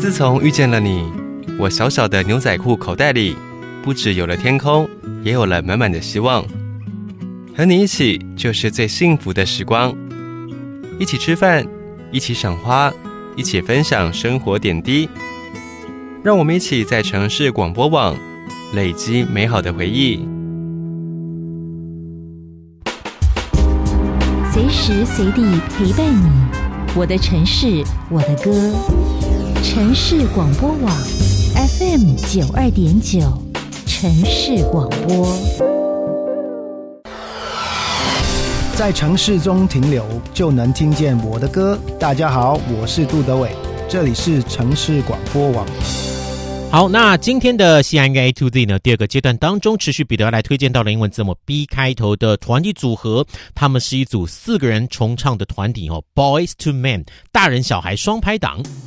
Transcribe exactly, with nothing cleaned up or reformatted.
自从遇见了你，我小小的牛仔裤口袋里不只有了天空，也有了满满的希望。和你一起就是最幸福的时光，一起吃饭，一起赏花，一起分享生活点滴。让我们一起在城市广播网累积美好的回忆， 随时随地陪伴你。我的城市，我的歌。城市广播网 F M 九二点九，城市广播。 在城市中停留，就能听见我的歌。大家好，我是杜德伟，这里是城市广播网。 好，那今天的 C I A to Z 呢，第二个阶段当中，持续彼得来推荐到了英文字母 B 开头的团体组合，他们是一组四个人重唱的团体哦 ，Boys to Men， 大人小孩双拍档。